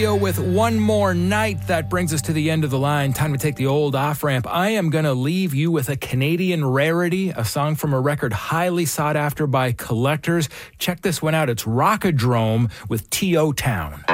With One More Night, that brings us to the end of the line. Time to take the old off-ramp. I am going to leave you with a Canadian rarity, a song from a record highly sought after by collectors. Check this one out. It's Rockadrome with T.O. Town.